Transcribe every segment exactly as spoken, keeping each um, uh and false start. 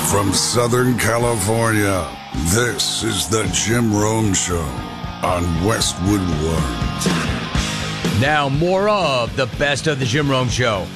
From Southern California, this is the Jim Rome Show on Westwood One. Now, more of the best of the Jim Rome Show.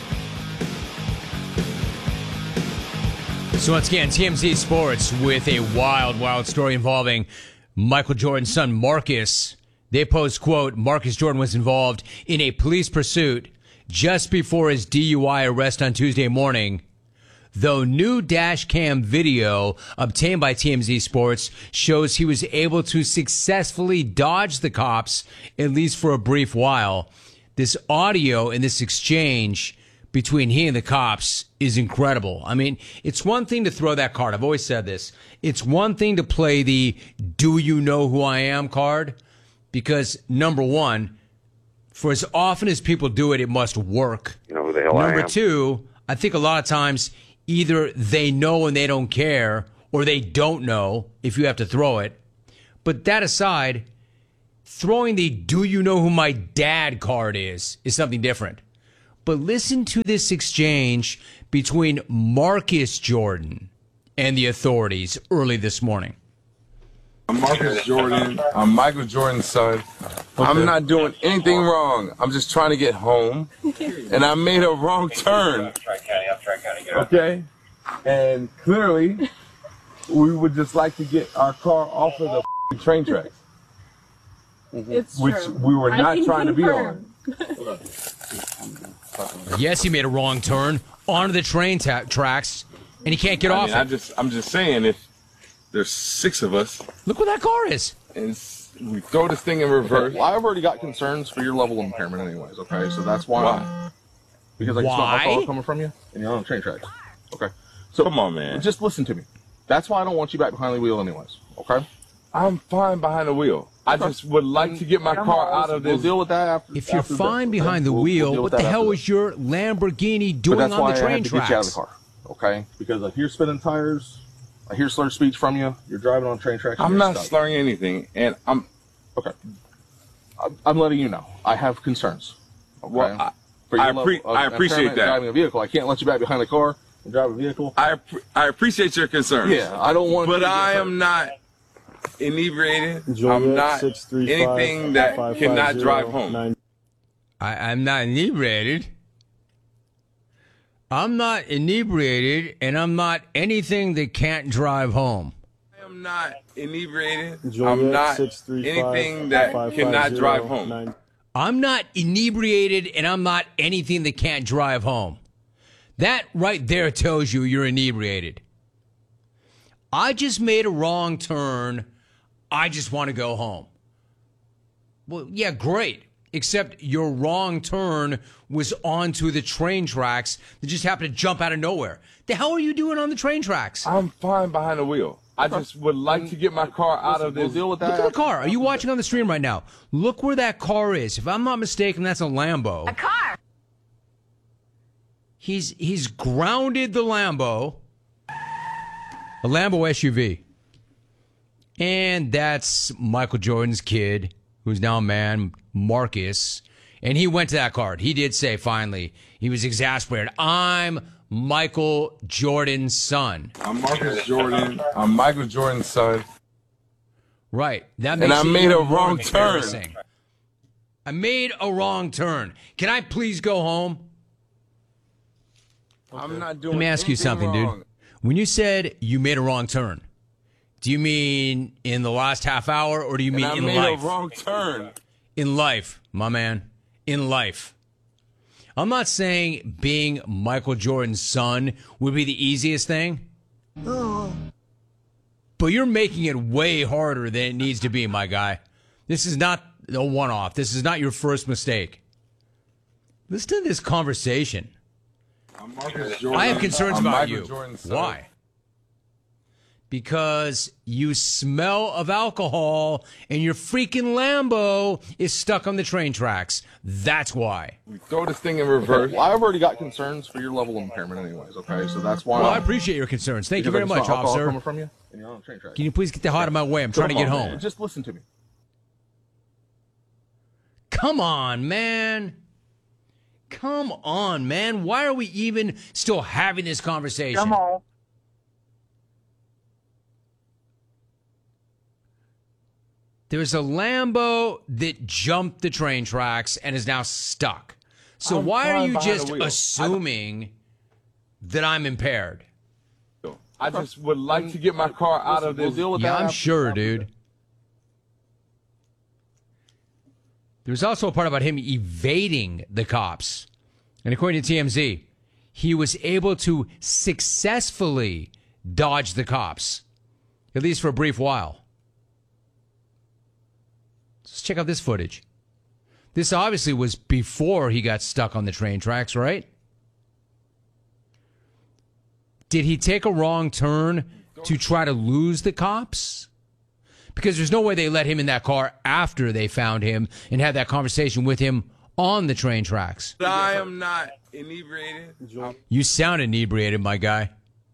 So once again, T M Z Sports with a wild, wild story involving Michael Jordan's son, Marcus. They post, quote, Marcus Jordan was involved in a police pursuit just before his D U I arrest on Tuesday morning. Though new dash cam video obtained by T M Z Sports shows he was able to successfully dodge the cops, at least for a brief while. This audio in this exchange between he and the cops is incredible. I mean, it's one thing to throw that card. I've always said this. It's one thing to play the do you know who I am card, because number one, for as often as people do it, it must work. You know who the hell I am. Number two, I think a lot of times either they know and they don't care, or they don't know if you have to throw it. But that aside, throwing the do you know who my dad card is is something different. But listen to this exchange between Marcus Jordan and the authorities early this morning. I'm Marcus Jordan. I'm Michael Jordan's son. Okay. I'm not doing anything wrong. I'm just trying to get home, and I made a wrong turn. Okay? And clearly, we would just like to get our car off of the train tracks. It's which true. we were not trying confirm. to be on. Yes, he made a wrong turn onto the train ta- tracks, and he can't get I off mean, it. I just, I'm just saying, if there's six of us, look where that car is. And we throw this thing in reverse. Well, I've already got concerns for your level of impairment anyways, okay? So that's why. Why? Because I can smell Why? alcohol coming from you, and you're on train tracks. Okay? So come on, man. Just listen to me. That's why I don't want you back behind the wheel anyways, okay? I'm fine behind the wheel. I just would like to get my car out of this. We'll deal with that after. If you're after fine this, okay? behind the We'll- wheel, we'll deal what with the that hell after was your Lamborghini But doing that's on why the I train had to tracks? get you out of the car, okay? Because I hear spinning tires, I hear slurred speech from you. You're driving on train tracks. and I'm you're not stuck. slurring anything, and I'm okay. I'm- I'm letting you know. I have concerns. Okay? Well, I- For your I level appre- of I appreciate impairment in that. Driving a vehicle, I can't let you back behind the car and drive a vehicle. I app- I appreciate your concerns. Yeah, I don't want. But you to get I hurt. am not inebriated. Juliet, I'm not six three five, anything that five five cannot zero, drive home. nine. I, I'm not inebriated. I'm not inebriated, and I'm not anything that can't drive home. I am not inebriated. Juliet, I'm not six three five, anything that five five cannot zero, drive home. nine. I'm not inebriated, and I'm not anything that can't drive home. That right there tells you you're inebriated. I just made a wrong turn. I just want to go home. Well, yeah, great. Except your wrong turn was onto the train tracks that just happened to jump out of nowhere. The hell are you doing on the train tracks? I'm fine behind the wheel. I just would like to get my car out of We'll this. deal with that. Look at the after- car. Are you watching on the stream right now? Look where that car is. If I'm not mistaken, that's a Lambo. A car. He's he's grounded the Lambo, a Lambo S U V. And that's Michael Jordan's kid, who's now a man, Marcus. And he went to that card. He did say, finally, he was exasperated. I'm Michael Jordan's son. I'm Marcus Jordan. I'm Michael Jordan's son. Right. That And makes I it made even a more wrong turn. embarrassing. I made a wrong turn. Can I please go home? I'm not doing Let me ask you anything something, wrong. dude. When you said you made a wrong turn, do you mean in the last half hour, or do you mean And I in made life? a wrong turn. In life, my man. In life. I'm not saying being Michael Jordan's son would be the easiest thing. But you're making it way harder than it needs to be, my guy. This is not a one-off. This is not your first mistake. Listen to this conversation. I'm Marcus Jordan. I have concerns I'm about Michael you. Jordan's son. Why? Because you smell of alcohol and your freaking Lambo is stuck on the train tracks. That's why. We throw this thing in reverse. Well, I've already got concerns for your level of impairment anyways, okay? So that's why. Well, I appreciate your concerns. Thank you because very I much, can smell alcohol officer. coming from you, and you're on train tracks. Can you please get the hell out of my way? I'm trying to get Come on, home. man. Just listen to me. Come on, man. Come on, man. Why are we even still having this conversation? Come on. There's a Lambo that jumped the train tracks and is now stuck. So I'm why are flying you behind just the wheel. assuming that I'm impaired? I just would like to get my car out of this. Deal with Yeah, that I'm after- sure, dude. There's also a part about him evading the cops. And according to T M Z, he was able to successfully dodge the cops, at least for a brief while. Let's check out this footage. This obviously was before he got stuck on the train tracks, right? Did he take a wrong turn to try to lose the cops? Because there's no way they let him in that car after they found him and had that conversation with him on the train tracks. I am not inebriated. You sound inebriated, my guy.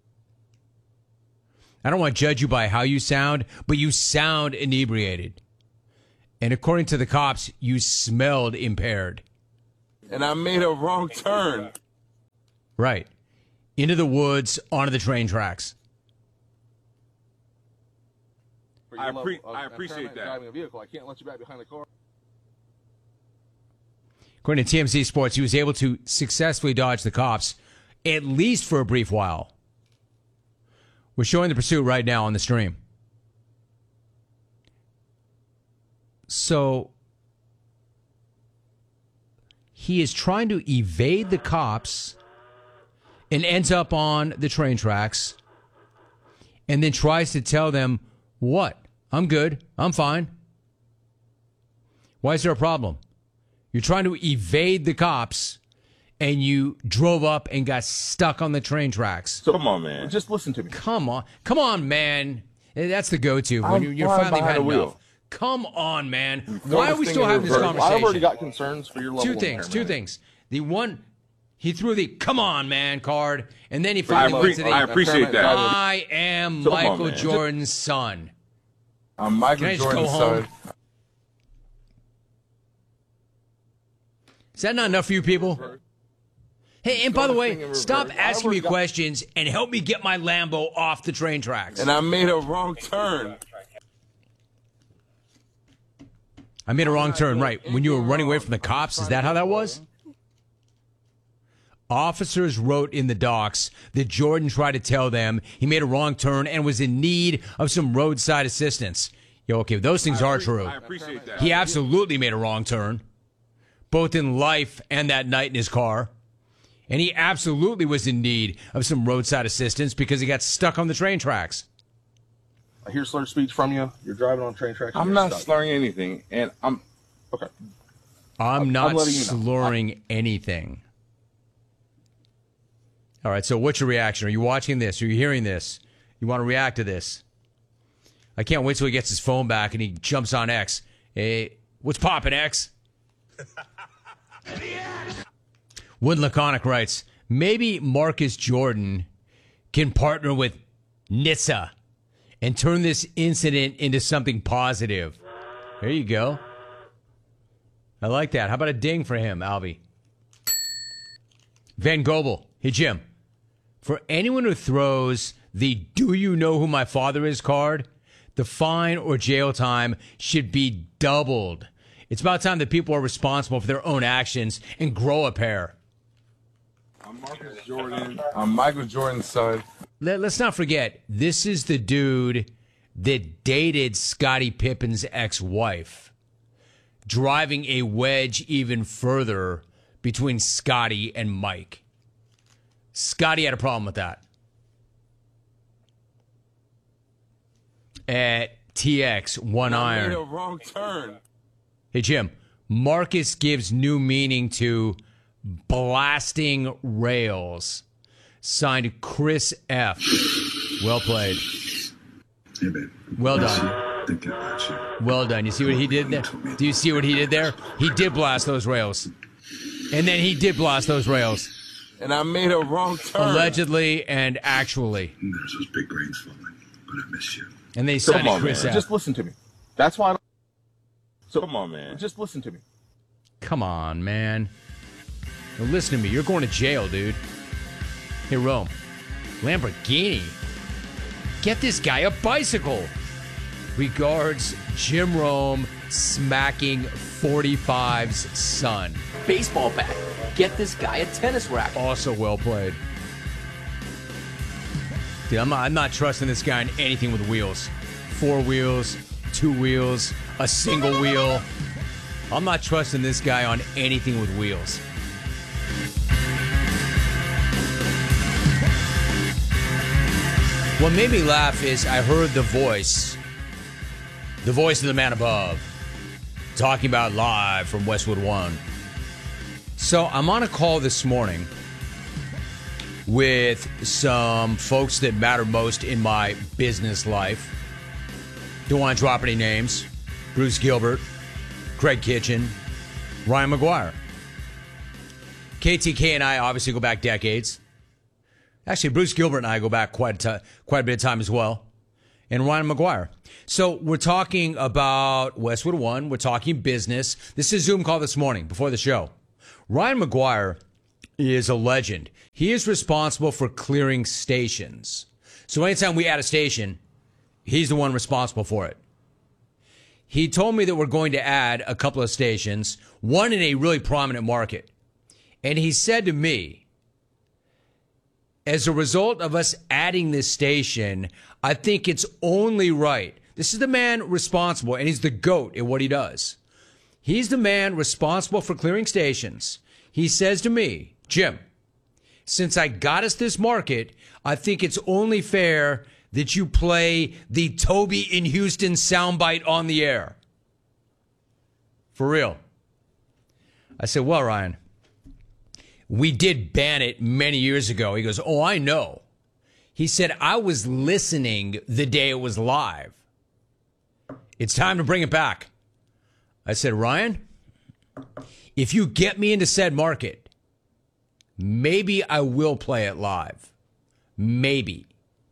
I don't want to judge you by how you sound, but you sound inebriated. And according to the cops, you smelled impaired. And I made a wrong turn. Right. Into the woods, onto the train tracks. For your I level appre- of I appreciate impairment that. Driving a vehicle, I can't let you back behind the car. According to T M Z Sports, he was able to successfully dodge the cops, at least for a brief while. We're showing the pursuit right now on the stream. So he is trying to evade the cops and ends up on the train tracks and then tries to tell them, what? I'm good. I'm fine. Why is there a problem? You're trying to evade the cops and you drove up and got stuck on the train tracks. So, come on, man. Just listen to me. Come on. Come on, man. That's the go-to when I'm you- you're flying finally behind had the wheel. enough. Come on, man. Throw Why this are we thing still in having this reverse. conversation? I've already got concerns for your level Two of things. Two impairment. things. The one, he threw the "come on, man" card, and then he I, finally went appre- to the I appreciate that. "I am So, come on, Michael man. Jordan's son." I'm Michael Can I just go Jordan's home? son. Is that not enough for you people? Hey, and by the this way, thing in stop reverse. I asking me already got- questions and help me get my Lambo off the train tracks. And I made a wrong turn. I made a wrong turn, right? When you were running away from the cops, is that how that was? Officers wrote in the docs that Jordan tried to tell them he made a wrong turn and was in need of some roadside assistance. Yo, okay, those things are true. I appreciate that. He absolutely made a wrong turn, both in life and that night in his car. And he absolutely was in need of some roadside assistance because he got stuck on the train tracks. I hear slurred speech from you. You're driving on train tracks. and I'm you're not stuck. slurring anything, and I'm Okay. I'm not I'm letting you know. slurring anything. All right, so what's your reaction? Are you watching this? Are you hearing this? You want to react to this? I can't wait till he gets his phone back and he jumps on X. Hey, what's poppin', X? Wood Laconic writes, maybe Marcus Jordan can partner with N H T S A and turn this incident into something positive. There you go. I like that. How about a ding for him, Alvy? Van Gobel. Hey, Jim. For anyone who throws the "do you know who my father is" card, the fine or jail time should be doubled. It's about time that people are responsible for their own actions and grow a pair. I'm Marcus Jordan. I'm Michael Jordan's son. Let, let's not forget, this is the dude that dated Scottie Pippen's ex-wife, driving a wedge even further between Scottie and Mike. Scottie had a problem with that. At T X One I made a Iron. wrong turn. Hey, Jim. Marcus gives new meaning to blasting rails. Signed Chris F. Well played. Hey, babe. Well Miss done. you. Thinking about you. Well done. You see what he did there? Do you see what he did there? He did blast those rails. And then he did blast those rails. And I made a wrong turn. Allegedly and actually. And there's those big rains falling, but I miss you. And they signed on, Chris man. F. Just listen to me. That's why. I don't, so Come on, man. Just listen to me. Come on, man. Now listen to me. You're going to jail, dude. Hey, Rome. Lamborghini. Get this guy a bicycle. Regards, Jim Rome smacking forty-five's son. Baseball bat. Get this guy a tennis racket. Also well played. Dude, I'm not, I'm not trusting this guy in anything with wheels. Four wheels, two wheels, a single wheel. I'm not trusting this guy on anything with wheels. What made me laugh is I heard the voice, the voice of the man above, talking about live from Westwood One. So I'm on a call this morning with some folks that matter most in my business life. Don't want to drop any names. Bruce Gilbert, Craig Kitchen, Ryan McGuire. K T K and I obviously go back decades. Actually, Bruce Gilbert and I go back quite a, t- quite a bit of time as well. And Ryan McGuire. So we're talking about Westwood One. We're talking business. This is a Zoom call this morning before the show. Ryan McGuire is a legend. He is responsible for clearing stations. So anytime we add a station, he's the one responsible for it. He told me that we're going to add a couple of stations, one in a really prominent market. And he said to me, as a result of us adding this station, I think it's only right. This is the man responsible, and he's the GOAT at what he does. He's the man responsible for clearing stations. He says to me, Jim, since I got us this market, I think it's only fair that you play the Toby in Houston soundbite on the air. For real. I said, well, Ryan, we did ban it many years ago. He goes, oh, I know. He said, I was listening the day it was live. It's time to bring it back. I said, Ryan, if you get me into said market, maybe I will play it live. Maybe.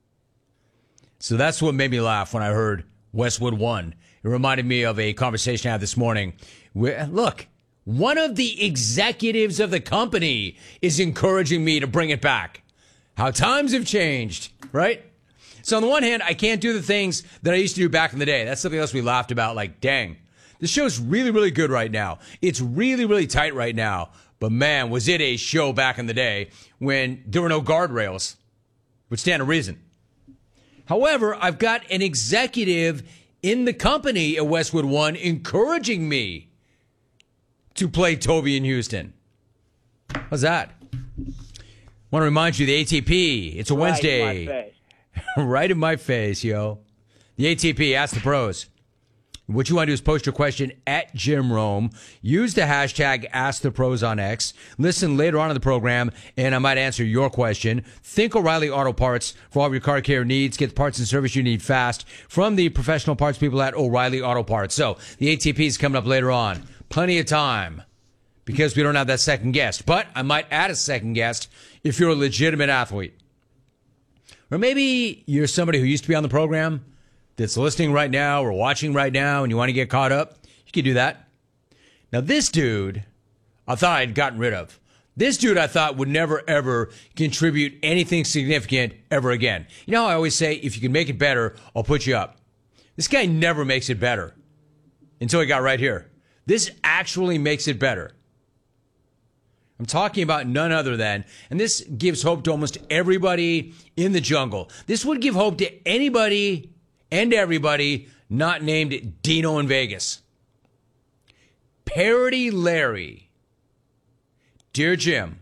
So that's what made me laugh when I heard Westwood One. It reminded me of a conversation I had this morning. Where, look, one of the executives of the company is encouraging me to bring it back. How times have changed, right? So on the one hand, I can't do the things that I used to do back in the day. That's something else we laughed about, like, dang, this show's really, really good right now. It's really, really tight right now. But man, was it a show back in the day when there were no guardrails, which stand to reason. However, I've got an executive in the company at Westwood One encouraging me to play Toby in Houston. How's that? Want to remind you, the A T P, it's a Wednesday. Right in my face. Right in my face, yo. The A T P, Ask the Pros. What you want to do is post your question at Jim Rome. Use the hashtag AskThePros on X. Listen later on in the program, and I might answer your question. Think O'Reilly Auto Parts for all of your car care needs. Get the parts and service you need fast from the professional parts people at O'Reilly Auto Parts. So the A T P is coming up later on. Plenty of time because we don't have that second guest. But I might add a second guest if you're a legitimate athlete. Or maybe you're somebody who used to be on the program that's listening right now or watching right now and you want to get caught up, you can do that. Now, this dude, I thought I'd gotten rid of. This dude I thought would never, ever contribute anything significant ever again. You know how I always say, if you can make it better, I'll put you up. This guy never makes it better until he got right here. This actually makes it better. I'm talking about none other than, and this gives hope to almost everybody in the jungle. This would give hope to anybody and everybody not named Dino in Vegas. Parody Larry. Dear Jim,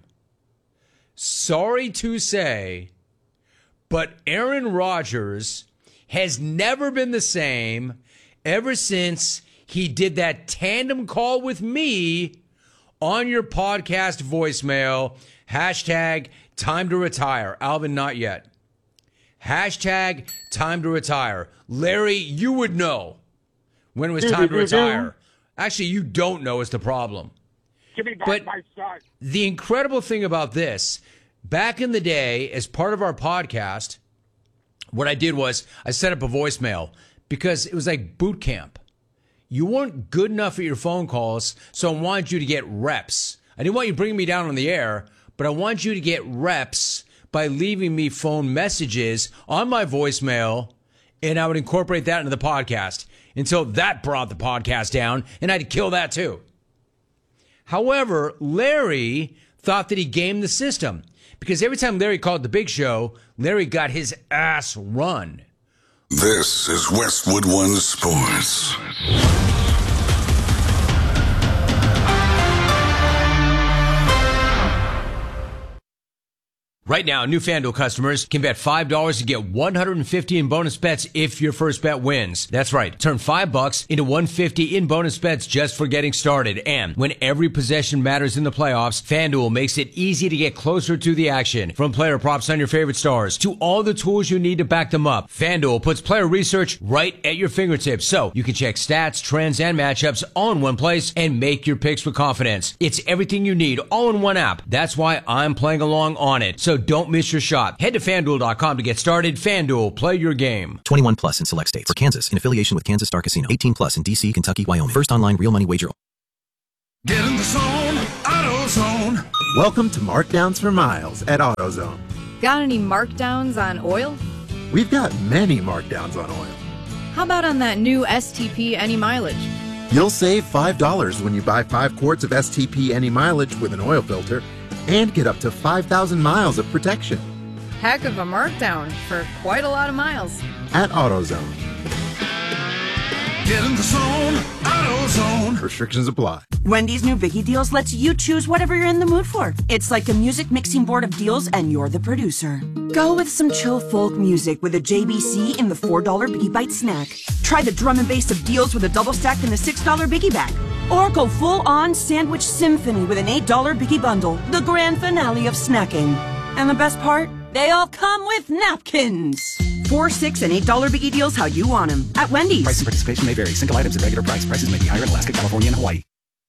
sorry to say, but Aaron Rodgers has never been the same ever since he did that tandem call with me on your podcast voicemail. Hashtag time to retire. Alvin, not yet. Hashtag time to retire. Larry, you would know when it was time to retire. Actually, you don't know is the problem. Give me back But my son. the incredible thing about this, back in the day, as part of our podcast, what I did was I set up a voicemail because it was like boot camp. You weren't good enough at your phone calls, so I wanted you to get reps. I didn't want you bringing me down on the air, but I wanted you to get reps by leaving me phone messages on my voicemail and I would incorporate that into the podcast until that brought the podcast down, and I had to kill that too. However, Larry thought that he gamed the system because every time Larry called the Big Show, Larry got his ass run. This is Westwood One Sports. Right now, new FanDuel customers can bet five dollars to get one hundred fifty dollars in bonus bets if your first bet wins. That's right. Turn five bucks into one hundred fifty dollars in bonus bets just for getting started. And when every possession matters in the playoffs, FanDuel makes it easy to get closer to the action. From player props on your favorite stars to all the tools you need to back them up, FanDuel puts player research right at your fingertips so you can check stats, trends, and matchups all in one place and make your picks with confidence. It's everything you need all in one app. That's why I'm playing along on it. So don't miss your shot. Head to FanDuel dot com to get started. FanDuel, play your game. twenty-one plus in select states. For Kansas, in affiliation with Kansas Star Casino. eighteen plus in D C, Kentucky, Wyoming. First online real money wager. Get in the zone, AutoZone. Welcome to Markdowns for Miles at AutoZone. Got any markdowns on oil? We've got many markdowns on oil. How about on that new S T P Any Mileage? You'll save five dollars when you buy five quarts of S T P Any Mileage with an oil filter and get up to five thousand miles of protection. Heck of a markdown for quite a lot of miles. At AutoZone. Get in the zone, AutoZone. Restrictions apply. Wendy's new Biggie Deals lets you choose whatever you're in the mood for. It's like a music mixing board of deals and you're the producer. Go with some chill folk music with a J B C in the four dollar Biggie Bite snack. Try the drum and bass of deals with a double stack in the six dollar Biggie Bag. Or go full-on sandwich symphony with an eight dollar Biggie Bundle, the grand finale of snacking. And the best part? They all come with napkins. Four, six, and eight dollar Biggie Deals how you want them. At Wendy's. Price and participation may vary. Single items at regular price. Prices may be higher in Alaska, California, and Hawaii.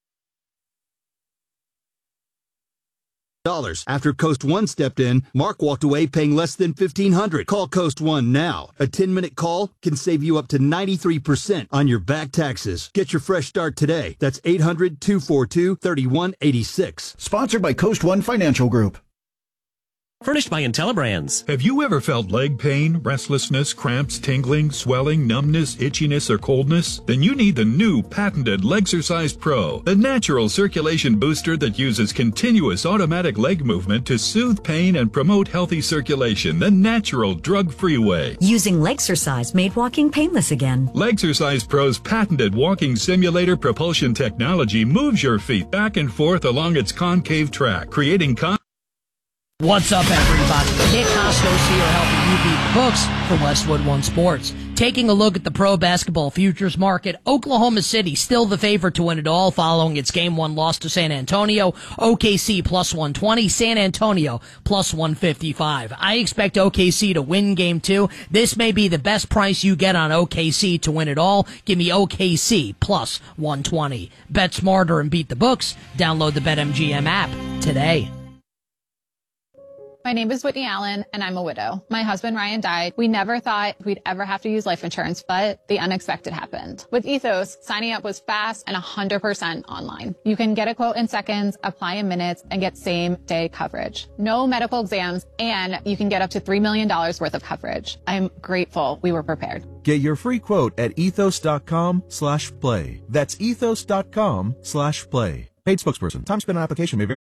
Dollars. After Coast One stepped in, Mark walked away paying less than fifteen hundred dollars. Call Coast One now. A ten minute call can save you up to ninety-three percent on your back taxes. Get your fresh start today. That's eight hundred, two four two, three one eight six. Sponsored by Coast One Financial Group. Furnished by IntelliBrands. Have you ever felt leg pain, restlessness, cramps, tingling, swelling, numbness, itchiness, or coldness? Then you need the new patented Legsercise Pro, the natural circulation booster that uses continuous automatic leg movement to soothe pain and promote healthy circulation the natural, drug-free way. Using Legsercise made walking painless again. Legsercise Pro's patented walking simulator propulsion technology moves your feet back and forth along its concave track, creating con- What's up, everybody? Nick Costos here helping you beat the books for Westwood One Sports. Taking a look at the pro basketball futures market, Oklahoma City still the favorite to win it all following its game one loss to San Antonio. O K C plus one twenty, San Antonio plus one fifty-five. I expect O K C to win game two. This may be the best price you get on O K C to win it all. Give me O K C plus one twenty. Bet smarter and beat the books. Download the BetMGM app today. My name is Whitney Allen, and I'm a widow. My husband, Ryan, died. We never thought we'd ever have to use life insurance, but the unexpected happened. With Ethos, signing up was fast and one hundred percent online. You can get a quote in seconds, apply in minutes, and get same-day coverage. No medical exams, and you can get up to three million dollars worth of coverage. I'm grateful we were prepared. Get your free quote at ethos.com slash play. That's ethos.com slash play. Paid spokesperson. Time spent on application may vary.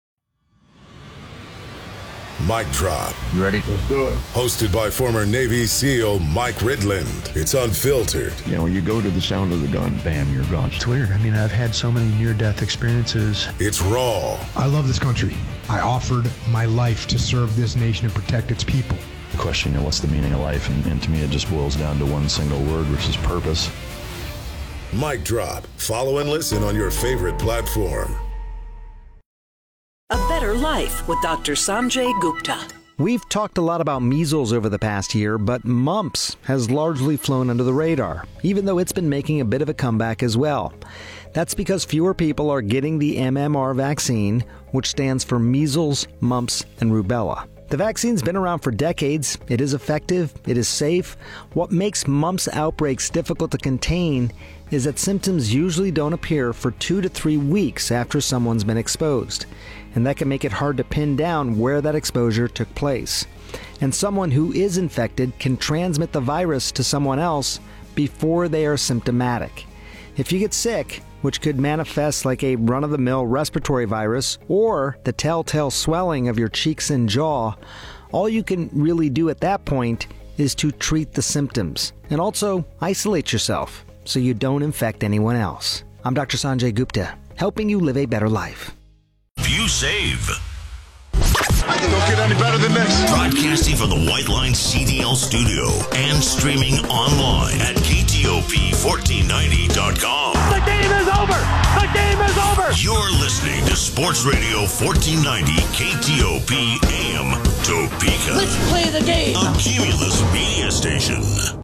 Mic Drop. You ready? Let's do it. Hosted by former Navy SEAL Mike Ridland. It's unfiltered. You know, when you go to the sound of the gun, bam, you're gone. It's weird. I mean, I've had so many near-death experiences. It's raw. I love this country. I offered my life to serve this nation and protect its people. The question, you know, what's the meaning of life? And, and to me, it just boils down to one single word, which is purpose. Mic Drop. Follow and listen on your favorite platform. A Better Life with Doctor Sanjay Gupta. We've talked a lot about measles over the past year, but mumps has largely flown under the radar, even though it's been making a bit of a comeback as well. That's because fewer people are getting the M M R vaccine, which stands for measles, mumps, and rubella. The vaccine's been around for decades. It is effective. It is safe. What makes mumps outbreaks difficult to contain is that symptoms usually don't appear for two to three weeks after someone's been exposed. And that can make it hard to pin down where that exposure took place. and someone who is infected can transmit the virus to someone else before they are symptomatic. If you get sick, which could manifest like a run-of-the-mill respiratory virus or the telltale swelling of your cheeks and jaw, all you can really do at that point is to treat the symptoms and also isolate yourself so you don't infect anyone else. I'm Doctor Sanjay Gupta, helping you live a better life. You save. Don't get any better than this. Broadcasting from the White Line C D L studio and streaming online at K T O P fourteen ninety dot com. The game is over. The game is over. You're listening to Sports Radio fourteen ninety K T O P A M Topeka. Let's play the game. A Cumulus media station.